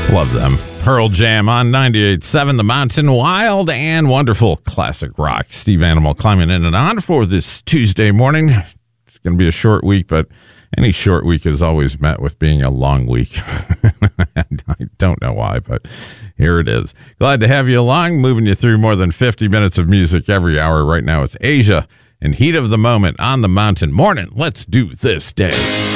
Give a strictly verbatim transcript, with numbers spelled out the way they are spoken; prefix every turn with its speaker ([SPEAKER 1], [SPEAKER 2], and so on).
[SPEAKER 1] Love them. Pearl Jam on ninety-eight point seven The Mountain. Wild and wonderful classic rock. Steve Animal climbing in and on for this Tuesday morning. It's going to be a short week, but any short week is always met with being a long week. I don't know why, but here it is. Glad to have you along, moving you through more than fifty minutes of music every hour. Right now it's Asia and Heat of the Moment on the Mountain. Morning, let's do this day.